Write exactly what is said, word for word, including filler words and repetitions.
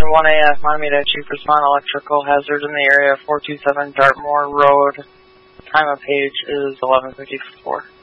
Engine one A F, Montemita Chief Respond, electrical hazard in the area, four two seven Dartmoor Road. Time of page is eleven fifty-four.